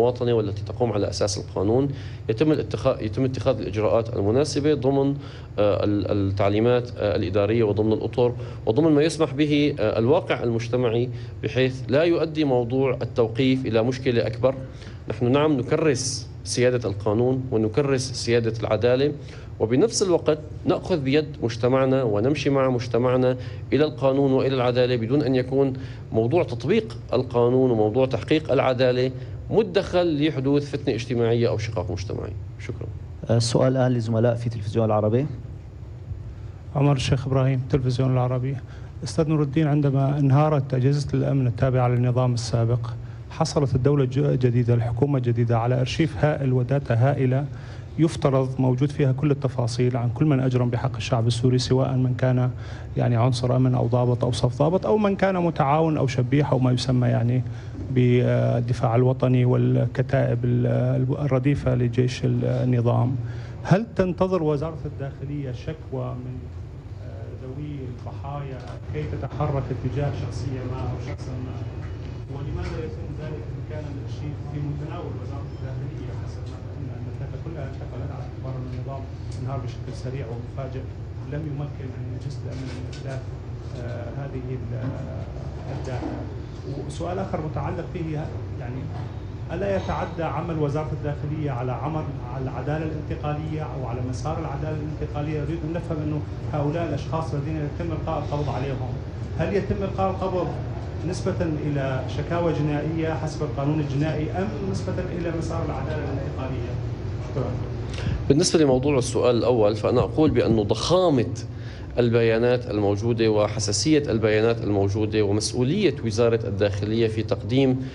المواطنة والتي تقوم على أساس القانون يتم اتخاذ الإجراءات المناسبة ضمن التعليمات الإدارية وضمن الأطر وضمن ما يسمح به الواقع المجتمعي، بحيث لا يؤدي موضوع التوقيف إلى مشكلة أكبر. نحن نعم نكرس سيادة القانون ونكرس سيادة العدالة، وبنفس الوقت نأخذ بيد مجتمعنا ونمشي مع مجتمعنا إلى القانون وإلى العدالة، بدون أن يكون موضوع تطبيق القانون وموضوع تحقيق العدالة مدخل لحدوث فتنة اجتماعية أو شقاق مجتمعي. شكرا. السؤال الآن للزملاء في تلفزيون العربي. عمر الشيخ إبراهيم، تلفزيون العربي. أستاذ نور الدين، عندما انهارت أجهزة الأمن التابعة للنظام السابق حصلت الدولة الجديدة، الحكومة الجديدة، على أرشيف هائل وداتا هائلة يفترض موجود فيها كل التفاصيل عن كل من أجرم بحق الشعب السوري، سواء من كان يعني عنصر أمن أو ضابط أو صف ضابط أو من كان متعاون أو شبيح أو ما يسمى يعني بالدفاع الوطني والكتائب الرديفة لجيش النظام. هل تنتظر وزارة الداخلية شكوى من ذوي الضحايا كي تتحرك اتجاه شخصية ما أو شخصا ما؟ ولماذا يتم ذلك إن كان الشيء في متناول وزارة الداخلية حسب ما فهمنا أن الداتا كلها انتقلت على اعتبار أن النظام انهار بشكل سريع ومفاجئ، لم يمكن من أجهزة الأمن من إحداث هذه الداتا؟ وسؤال آخر متعلق فيه، يعني ألا يتعدى عمل وزارة الداخلية على عمل العدالة الانتقالية أو على مسار العدالة الانتقالية؟ نريد أن نفهم أنه هؤلاء الأشخاص الذين يتم إلقاء القبض عليهم، هل يتم إلقاء القبض نسبة إلى شكاوى جنائية حسب القانون الجنائي أم نسبة إلى مسار العدالة الانتقالية؟ شكرا. بالنسبة لموضوع السؤال الأول، فأنا أقول بأن ضخامة البيانات الموجودة وحساسية البيانات الموجودة ومسؤولية وزارة الداخلية في تقديم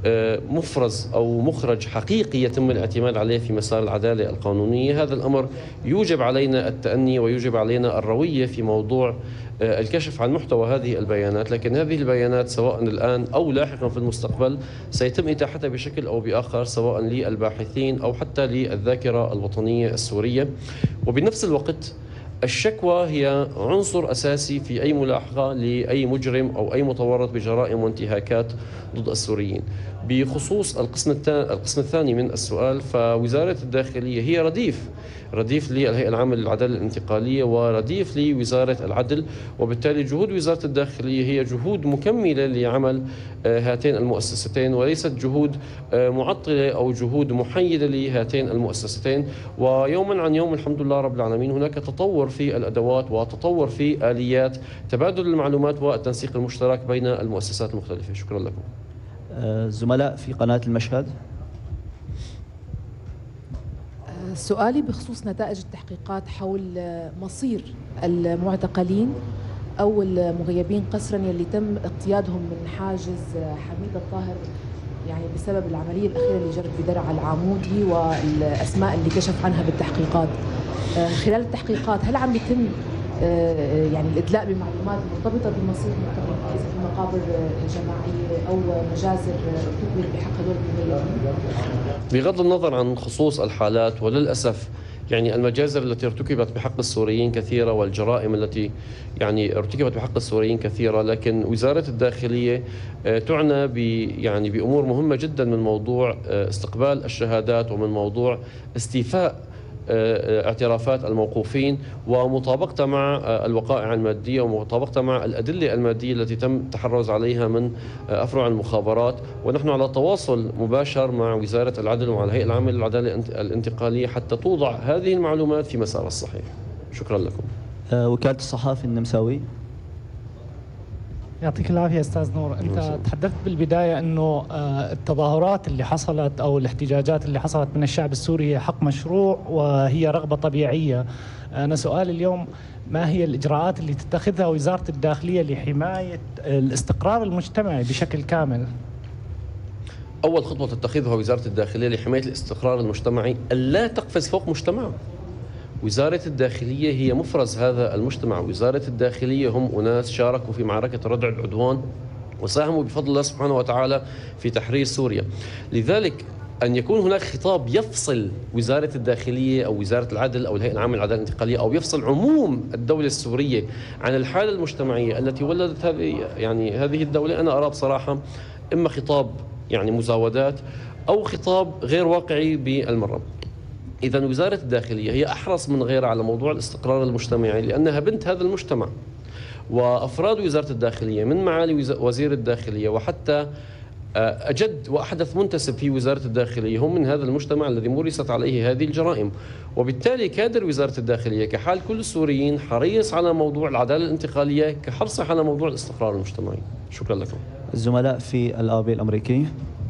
مفرز أو مخرج حقيقي يتم الاعتماد عليه في مسار العدالة القانونية، هذا الأمر يوجب علينا التأني ويوجب علينا الروية في موضوع الكشف عن محتوى هذه البيانات. لكن هذه البيانات سواء الآن أو لاحقا في المستقبل سيتم إتاحتها بشكل أو بآخر، سواء للباحثين أو حتى للذاكرة الوطنية السورية. وبنفس الوقت الشكوى هي عنصر أساسي في أي ملاحقة لأي مجرم أو أي متورط بجرائم وانتهاكات ضد السوريين. بخصوص القسم الثاني من السؤال، فوزارة الداخلية هي رديف للهيئة العامة للعدالة الانتقالية ورديف لوزارة العدل، وبالتالي جهود وزارة الداخلية هي جهود مكملة لعمل هاتين المؤسستين وليست جهود معطلة أو جهود محيدة لهاتين المؤسستين. ويوما عن يوم الحمد لله رب العالمين هناك تطور في الأدوات وتطور في آليات تبادل المعلومات والتنسيق المشترك بين المؤسسات المختلفة. شكرا لكم. زملاء في قناة المشهد. سؤالي بخصوص نتائج التحقيقات حول مصير المعتقلين أو المغيبين قسرا يلي تم اقتيادهم من حاجز حميد الطاهر، يعني بسبب العملية الأخيرة اللي جرت بدرع العمودي والأسماء اللي كشف عنها بالتحقيقات. خلال التحقيقات هل عم يتم يعني الإدلاء بمعلومات مرتبطة بمصير المعتقلين، إذا في مقابر جماعية أو مجازر تكمل بحق هذول المغيبين؟ بغض النظر عن خصوص الحالات، وللأسف يعني المجازر التي ارتكبت بحق السوريين كثيرة والجرائم التي يعني ارتكبت بحق السوريين كثيرة، لكن وزارة الداخلية تعنى يعني بأمور مهمة جدا، من موضوع استقبال الشهادات ومن موضوع استيفاء اعترافات الموقوفين ومطابقتها مع الوقائع المادية ومطابقتها مع الأدلة المادية التي تم التحرز عليها من أفرع المخابرات. ونحن على تواصل مباشر مع وزارة العدل ومع الهيئة العامة للعدالة الانتقالية حتى توضع هذه المعلومات في مسارها الصحيح. شكرا لكم. وكالة الصحافي النمساوي. يعطيك العافية أستاذ نور. أنت تحدثت بالبداية أنه التظاهرات اللي حصلت أو الاحتجاجات اللي حصلت من الشعب السوري هي حق مشروع وهي رغبة طبيعية. أنا سؤالي اليوم، ما هي الإجراءات اللي تتخذها وزارة الداخلية لحماية الاستقرار المجتمعي بشكل كامل؟ أول خطوة تتخذها وزارة الداخلية لحماية الاستقرار المجتمعي ألا تقفز فوق مجتمعها. وزارة الداخلية هي مفرز هذا المجتمع. وزارة الداخلية هم أناس شاركوا في معركة ردع العدوان وساهموا بفضل الله سبحانه وتعالى في تحرير سوريا. لذلك أن يكون هناك خطاب يفصل وزارة الداخلية أو وزارة العدل أو الهيئة العامة للعدالة الانتقالية أو يفصل عموم الدولة السورية عن الحالة المجتمعية التي ولدت هذه الدولة، أنا أرى بصراحة إما خطاب يعني مزاودات أو خطاب غير واقعي بالمرة. إذا وزارة الداخلية هي أحرص من غيرها على موضوع الاستقرار المجتمعي لأنها بنت هذا المجتمع، وأفراد وزارة الداخلية من معالي وزير الداخلية وحتى أجد وأحدث منتسب في وزارة الداخلية هم من هذا المجتمع الذي مورست عليه هذه الجرائم، وبالتالي كادر وزارة الداخلية كحال كل السوريين حريص على موضوع العدالة الانتقالية كحرصه على موضوع الاستقرار المجتمعي. شكرا لكم. الزملاء في الآبي الأمريكي.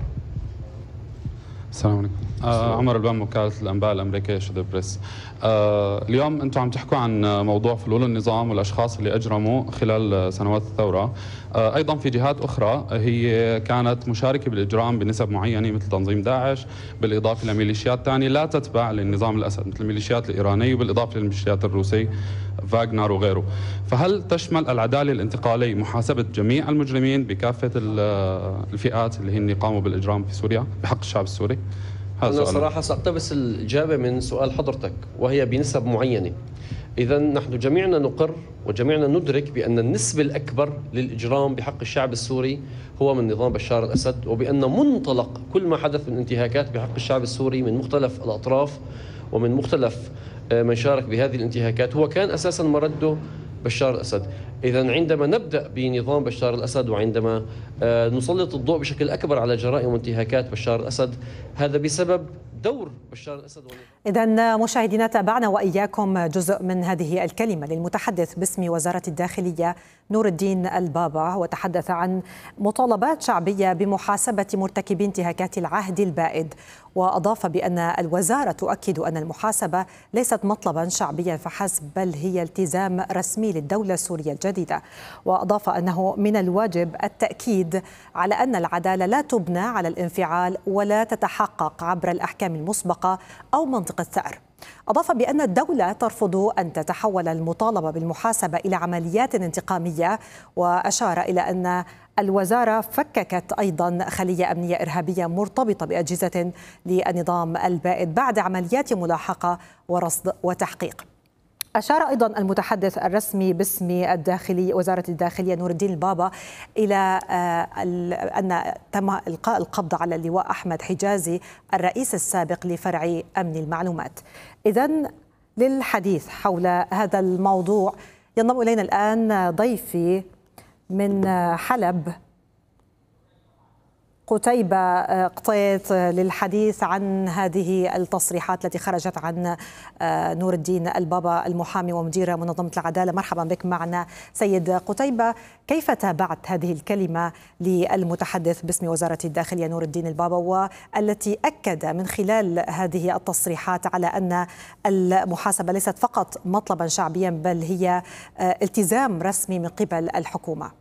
السلام عليكم. عمر البام، وكالة الأنباء الأمريكية شادو بريس. اليوم أنتم عم تحكوا عن موضوع فلول النظام والأشخاص اللي أجرموا خلال سنوات الثورة. أيضا في جهات أخرى هي كانت مشاركة بالإجرام بنسب معينة مثل تنظيم داعش، بالإضافة لميليشيات ثانية لا تتبع للنظام الأسد مثل الميليشيات الإيرانية، وبالإضافة للميليشيات الروسية فاغنر وغيره. فهل تشمل العدالة الانتقالية محاسبة جميع المجرمين بكافة الفئات اللي هن قاموا بالإجرام في سوريا بحق الشعب السوري؟ أنا صراحة سأقتبس الإجابة من سؤال حضرتك وهي بنسب معينة. إذا نحن جميعنا نقر وجميعنا ندرك بأن النسبة الأكبر للإجرام بحق الشعب السوري هو من نظام بشار الأسد، وبأن منطلق كل ما حدث من انتهاكات بحق الشعب السوري من مختلف الأطراف ومن مختلف من شارك بهذه الانتهاكات هو كان أساسا مرده بشار الأسد. إذا عندما نبدأ بنظام بشار الأسد وعندما نسلط الضوء بشكل أكبر على جرائم وانتهاكات بشار الأسد، هذا بسبب دور بشار الأسد. إذن مشاهدينا، تابعنا وإياكم جزء من هذه الكلمة للمتحدث باسم وزارة الداخلية نور الدين البابا، وتحدث عن مطالبات شعبية بمحاسبة مرتكبي انتهاكات العهد البائد، وأضاف بأن الوزارة تؤكد أن المحاسبة ليست مطلبا شعبيا فحسب بل هي التزام رسمي للدولة السورية الجديدة. وأضاف أنه من الواجب التأكيد على أن العدالة لا تبنى على الانفعال ولا تتحقق عبر الأحكام المسبقة أو منطق الثأر. أضاف بأن الدولة ترفض أن تتحول المطالبة بالمحاسبة إلى عمليات انتقامية، وأشار إلى أن الوزارة فككت أيضا خلية أمنية إرهابية مرتبطة بأجهزة للنظام البائد بعد عمليات ملاحقة ورصد وتحقيق. أشار أيضا المتحدث الرسمي باسم وزارة الداخلية نور الدين البابا إلى أن تم إلقاء القبض على اللواء أحمد حجازي الرئيس السابق لفرع أمن المعلومات. إذن للحديث حول هذا الموضوع ينضم إلينا الآن ضيفي من حلب قتيبة قطيط للحديث عن هذه التصريحات التي خرجت عن نور الدين البابا المحامي ومدير منظمة العدالة. مرحبا بك معنا سيد قتيبة. كيف تابعت هذه الكلمة للمتحدث باسم وزارة الداخلية نور الدين البابا، والتي أكد من خلال هذه التصريحات على أن المحاسبة ليست فقط مطلبا شعبيا بل هي التزام رسمي من قبل الحكومة؟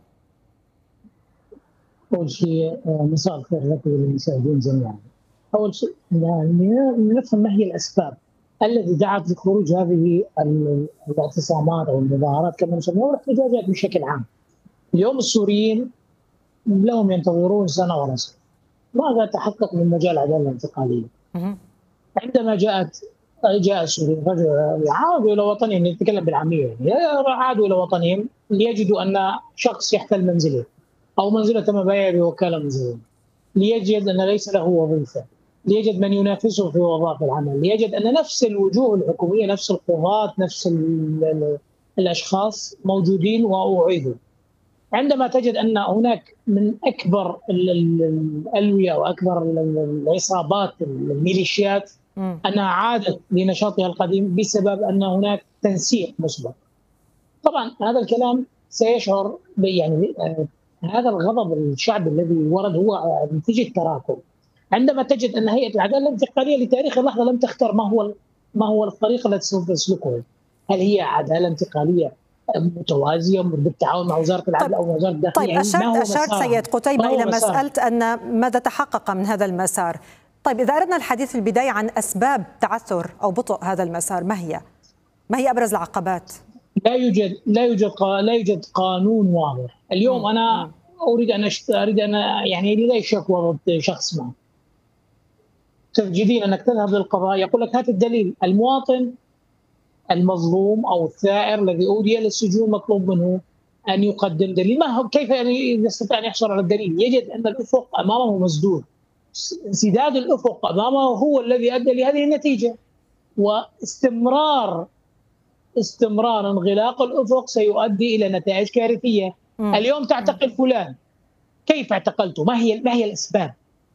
أول شيء مساء الخير لك وللمشاهدين جميعا. أول شيء نفهم ما هي الأسباب التي دعت لخروج هذه الاعتصامات أو المظاهرات كما نسميها والاحتجاجات بشكل عام. اليوم السوريين لهم ينتظرون سنة ورا سنة. ماذا تحقق من مجال العدالة الانتقالية؟ عندما جاء السوريين عادوا إلى وطنهم، نتكلم بالعامية عادوا إلى وطنهم ليجدوا أن شخص يحتل منزله أو منزلة تم بيعها بوكالة منزلية، ليجد أن ليس له وظيفة، ليجد من ينافسه في وظائف العمل، ليجد أن نفس الوجوه الحكومية نفس القضاة نفس الأشخاص موجودين وأعيدوا. عندما تجد أن هناك من أكبر الألوية وأكبر العصابات الميليشيات أنها عادت لنشاطها القديم بسبب أن هناك تنسيق مسبق. طبعا هذا الكلام سيشعر يعني هذا الغضب الشعبي الذي ورد هو نتيجة تراكم. عندما تجد أن هيئة العدالة الانتقالية لتاريخ اللحظة لم تختار ما هو الطريق التي سوف تسلكه، هل هي عدالة انتقالية متوازية بالتعاون مع وزارة العدل أو وزارة الداخلية؟ طيب أشرت سيد قتيبة إلى مسألة أن ماذا تحقق من هذا المسار. طيب إذا أردنا الحديث في البداية عن أسباب تعثر أو بطء هذا المسار، ما هي أبرز العقبات؟ لا يوجد قانون واضح. اليوم أنا أريد أن يعني لدي شكوى ضد شخص ما، تجدين أنك تذهب للقضاء يقول لك هات الدليل. المواطن المظلوم أو الثائر الذي أودي للسجون مطلوب منه أن يقدم دليل. ما هو كيف يعني يستطيع أن يحصل على الدليل؟ يجد أن الأفق أمامه مسدود، انسداد الأفق أمامه هو الذي أدى لهذه النتيجة. واستمرار انغلاق الأفق سيؤدي إلى نتائج كارثية. اليوم تعتقل فلان، كيف اعتقلته؟ ما هي الأسباب؟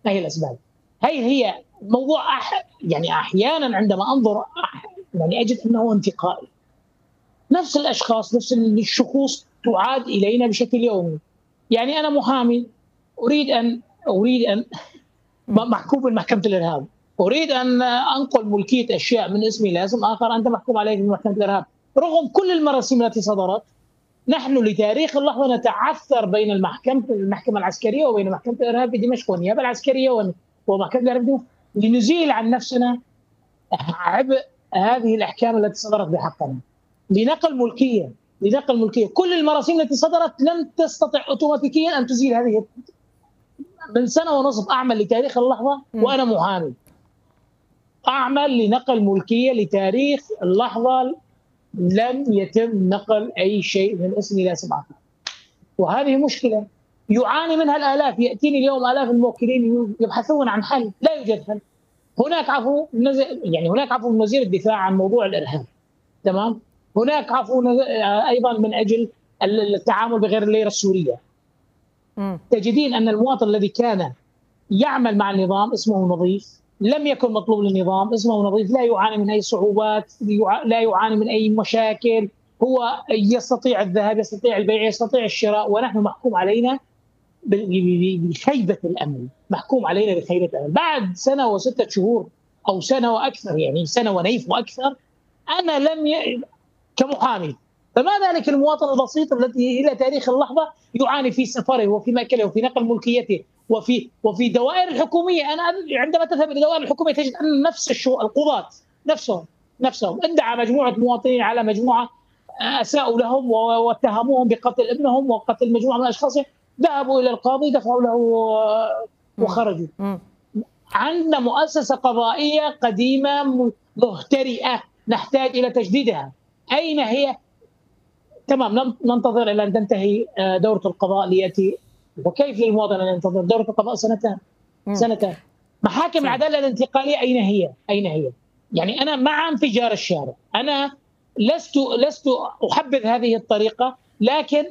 هي موضوع يعني أحيانا عندما أنظر يعني أجد أنه انتقائي. نفس الأشخاص، نفس الشخوص تعاد إلينا بشكل يومي. يعني أنا محامي أريد أن محكوم بمحكمة الإرهاب، أريد أن أنقل ملكية أشياء من اسمي لاسم آخر، أنت محكوم عليك بمحكمة الإرهاب. رغم كل المراسيم التي صدرت، نحن لتاريخ اللحظة نتعثر بين المحكمة العسكرية وبين محكمة الإرهاب في دمشق والنيابة العسكرية ومحكمة الإرهاب لنزيل عن نفسنا عبء هذه الأحكام التي صدرت بحقنا لنقل ملكية. كل المراسيم التي صدرت لم تستطع أوتوماتيكيا أن تزيل هذه. من سنة ونصف أعمل لتاريخ اللحظة وأنا محامي، أعمل لنقل ملكية لتاريخ اللحظة، لم يتم نقل أي شيء من اسمي إلى اسم آخر، وهذه مشكلة يعاني منها الآلاف. يأتيني اليوم آلاف الموكلين يبحثون عن حل، لا يوجد حل. هناك عفو من وزير الدفاع عن موضوع الإرهاب، تمام. هناك عفو أيضا من أجل التعامل بغير الليرة السورية. تجدين أن المواطن الذي كان يعمل مع النظام اسمه نظيف، لم يكن مطلوب للنظام، اسمه نظيف، لا يعاني من أي صعوبات، لا يعاني من أي مشاكل، هو يستطيع الذهاب، يستطيع البيع، يستطيع الشراء، ونحن محكوم علينا بخيبة الأمن. بعد سنة و6 شهور أو سنة وأكثر، يعني سنة ونيف وأكثر، أنا كمحامي، فما ذلك المواطن البسيط الذي إلى تاريخ اللحظة يعاني في سفره وفي مأكله وفي نقل ملكيته وفي دوائر الحكومية. أنا عندما تذهب إلى دوائر الحكومية تجد أن نفس القضاة نفسهم ادعى مجموعة مواطنين على مجموعة، أساءوا لهم واتهموهم بقتل ابنهم وقتل مجموعة من الأشخاص، ذهبوا إلى القاضي دفعوا له وخرجوا. عندنا مؤسسة قضائية قديمة مهترئة نحتاج إلى تجديدها. أين هي؟ تمام، ننتظر إلى أن تنتهي دورة القضاء ليأتي. وكيف للمواطن أن ينتظر دورة القضاء سنتان؟ محاكم العدالة الانتقالية أين هي؟ يعني أنا مع انفجار الشارع، أنا لست أحبذ هذه الطريقة، لكن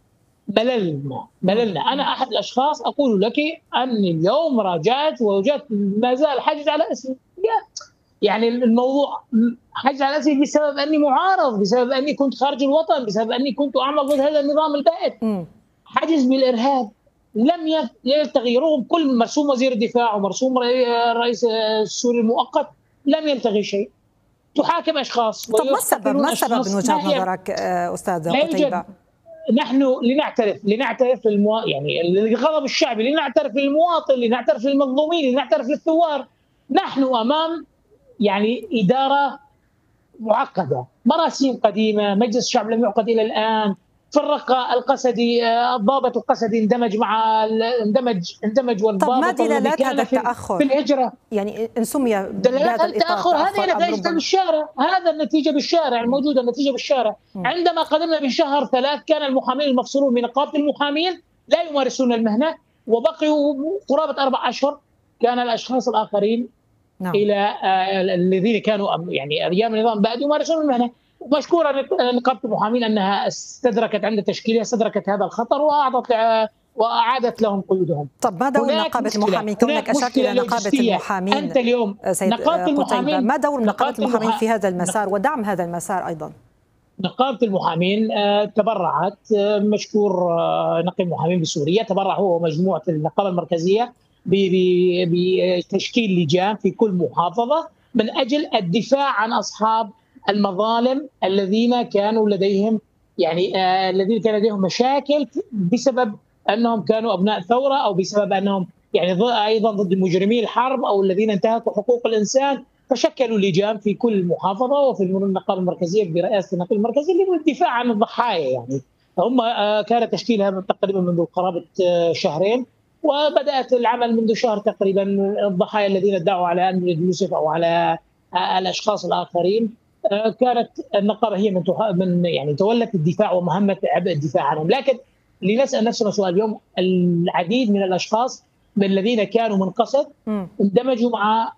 مللنا. أنا أحد الأشخاص أقول لك أني اليوم راجعت ووجدت ما زال حجز على اسمي. يعني الموضوع حجز على اسمي بسبب أني معارض، بسبب أني كنت خارج الوطن، بسبب أني كنت أعمل ضد هذا النظام البائد. حجز بالإرهاب لم يلتغي، رغم كل مرسوم وزير الدفاع ومرسوم الرئيس السوري المؤقت، لم يلتغي شيء. تحاكم أشخاص. طب ما السبب من وجهة نظرك أستاذ قتيبة؟ نحن لنعترف يعني الغضب الشعبي، لنعترف للمواطن، لنعترف للمظلومين، لنعترف للثوار. نحن أمام يعني إدارة معقدة، مراسيم قديمة، مجلس الشعب لم يعقد إلى الآن، فرق القسدي، الضابط القسدي اندمج طب ما دلالات هذا التأخر في الهجرة؟ يعني إن سمي دلالات التأخر هذه نتائج بالشارع، هذا النتيجة بالشارع الموجودة، النتيجة بالشارع. عندما قدمنا بشهر 3 كان المحامين المفصولون من نقابة المحامين لا يمارسون المهنة، وبقيوا قرابة 4 أشهر. كان الأشخاص الآخرين إلى الذين كانوا يعني أيام النظام بعد يمارسون المهنة. مشكورة نقابة المحامين أنها استدركت عند تشكيلها، استدركت هذا الخطر وأعادت لهم قيودهم. طب ما دور نقابة المحامين؟ كونك أشرت إلى نقابة المحامين، أنت اليوم نقابة المحامين، ما دور نقابة المحامين في هذا المسار ودعم هذا المسار أيضا؟ نقابة المحامين تبرعت، مشكور نقيب المحامين بسوريا تبرع هو ومجموعة النقابة المركزية بتشكيل لجان في كل محافظة من أجل الدفاع عن أصحاب المظالم الذين كانوا لديهم الذين كان لديهم مشاكل بسبب أنهم كانوا أبناء ثورة، أو بسبب أنهم يعني أيضا ضد مجرمي الحرب أو الذين انتهكوا حقوق الإنسان. فشكلوا لجان في كل محافظة وفي النقابة المركزية برئاسة النقابة المركزية للدفاع عن الضحايا. يعني هم كان تشكيلها تقريبا منذ قرابة شهرين، وبدأت العمل منذ شهر تقريبا. الضحايا الذين ادعوا على أمجد يوسف أو على الأشخاص الآخرين، كانت النقابة هي من يعني تولت الدفاع ومهمة عبء الدفاع عنهم. لكن لنسأل نفسنا سؤال اليوم، العديد من الأشخاص الذين كانوا من قسد اندمجوا مع